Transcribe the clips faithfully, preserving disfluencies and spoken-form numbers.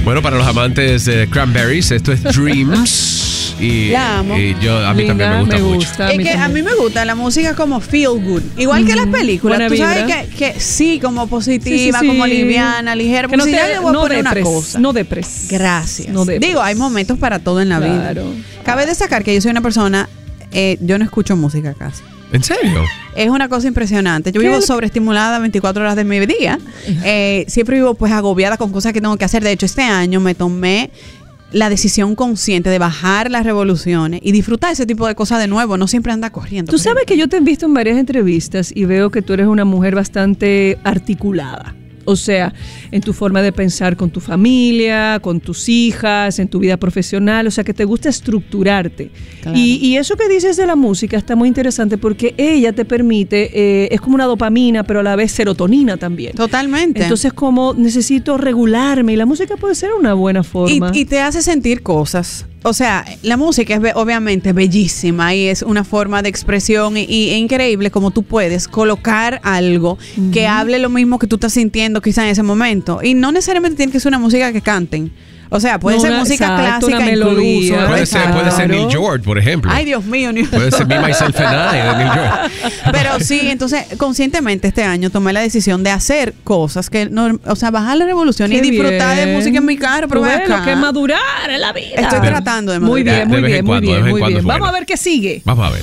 Bueno, para los amantes de Cranberries, esto es Dreams. Y, la amo. y yo, a mí Linda, también me gusta, me mucho. gusta. Es que a mí me gusta la música como feel good. Igual que las películas. Buena Tú sabes vibra. que, que sí, como positiva, Sí, sí, sí. como liviana, ligera. Que no Como si te- ya le voy a no poner una depres, cosa. no depres. Gracias. No depres. Digo, hay momentos para todo en la Claro. vida. Cabe destacar que yo soy una persona, eh, yo no escucho música casi. ¿En serio? Es una cosa impresionante. Yo ¿Qué? vivo sobreestimulada veinticuatro horas de mi día. Eh, siempre vivo pues agobiada con cosas que tengo que hacer. De hecho, este año me tomé la decisión consciente de bajar las revoluciones y disfrutar ese tipo de cosas de nuevo. No siempre anda corriendo. Tú sabes que yo te he visto en varias entrevistas y veo que tú eres una mujer bastante articulada. O sea, en tu forma de pensar con tu familia, con tus hijas, en tu vida profesional, o sea, que te gusta estructurarte. Claro. Y, y eso que dices de la música está muy interesante porque ella te permite, eh, es como una dopamina, pero a la vez serotonina también. Totalmente. Entonces, como necesito regularme y la música puede ser una buena y, forma. y te hace sentir cosas. O sea, la música es be- obviamente bellísima y es una forma de expresión y, y es increíble como tú puedes colocar algo uh-huh. que hable lo mismo que tú estás sintiendo quizá en ese momento. Y no necesariamente tiene que ser una música que canten. O sea, puede No, ser una- música exacto, clásica una melodía. incluso. Puede ser, Exacto. puede ser Neil George, por ejemplo. Ay, Dios mío. Ni- Puede ser Me, Myself and I de Neil George. Pero sí, entonces, conscientemente este año tomé la decisión de hacer cosas que, no, o sea, bajar la revolución Qué y disfrutar bien. de música en mi carro. Pero Tú ven ves lo acá. que es madurar en la vida. Estoy De- tratando de Muy madurar. bien, muy De vez en bien, muy cuando, de bien, vez en muy cuando bien. es Vamos bueno. a ver qué sigue. Vamos a ver.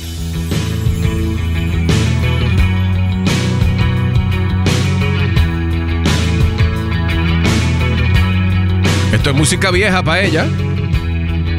Esto es música vieja para ella.